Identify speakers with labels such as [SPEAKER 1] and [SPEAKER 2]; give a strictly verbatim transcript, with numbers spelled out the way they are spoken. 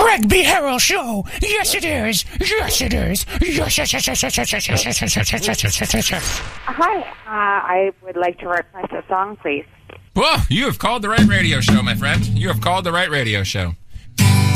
[SPEAKER 1] Greg B. Harrell Show. Yes, it is. Yes, it is. Yes, yes, yes, yes, yes, yes, yes, yes, yes, yes, yes, yes, yes, yes, yes.
[SPEAKER 2] Hi, uh, I would like to request a song, please.
[SPEAKER 3] Whoa, you have called the right radio show, my friend. You have called the right radio show.